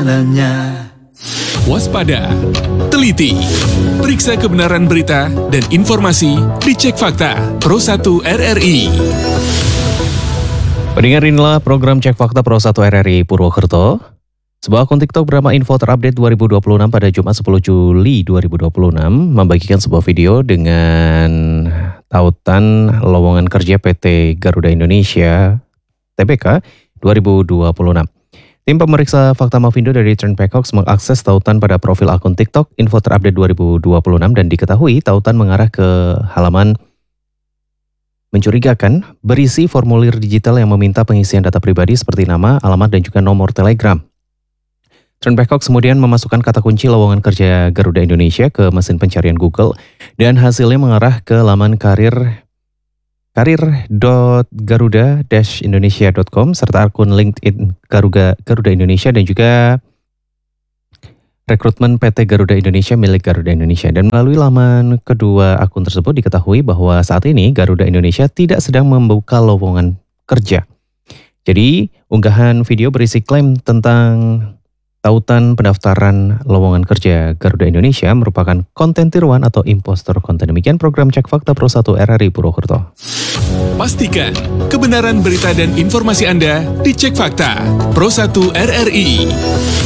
jalannya. Waspada, teliti, periksa kebenaran berita dan informasi di Cek Fakta Pro 1 RRI. Pendengar, inilah program Cek Fakta Pro 1 RRI Purwokerto. Sebuah akun TikTok bernama Info Terupdate 2026 pada Jumat 10 Juli 2026 membagikan sebuah video dengan tautan lowongan kerja PT Garuda Indonesia Tbk 2026. Tim pemeriksa fakta Mavindo dari Trendpackox mengakses tautan pada profil akun TikTok Info Terupdate 2026 dan diketahui tautan mengarah ke halaman mencurigakan berisi formulir digital yang meminta pengisian data pribadi seperti nama, alamat, dan juga nomor Telegram. Trendpackox kemudian memasukkan kata kunci lowongan kerja Garuda Indonesia ke mesin pencarian Google dan hasilnya mengarah ke laman karir.garuda-indonesia.com serta akun LinkedIn Garuda Indonesia dan juga rekrutmen PT Garuda Indonesia milik Garuda Indonesia. Dan melalui laman kedua akun tersebut diketahui bahwa saat ini Garuda Indonesia tidak sedang membuka lowongan kerja. Jadi unggahan video berisi klaim tentang tautan pendaftaran lowongan kerja Garuda Indonesia merupakan konten tiruan atau impostor konten. Demikian program Cek Fakta Pro 1 RRI Purwokerto. Pastikan kebenaran berita dan informasi Anda di Cek Fakta Pro 1 RRI.